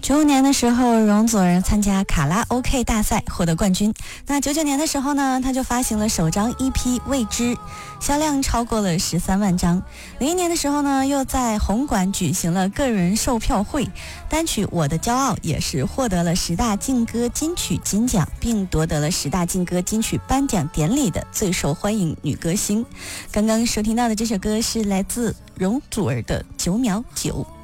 95年的时候，容祖儿参加卡拉 OK 大赛获得冠军。那99年的时候呢，他就发行了首张 EP《未知》，销量超过了13万张。01年的时候呢，又在红馆举行了个人售票会，单曲《我的骄傲》也是获得了10大劲歌金曲金奖，并夺得了10大劲歌金曲颁奖典礼的最受欢迎女歌星。刚刚收听到的这首歌是来自容祖儿的9秒9。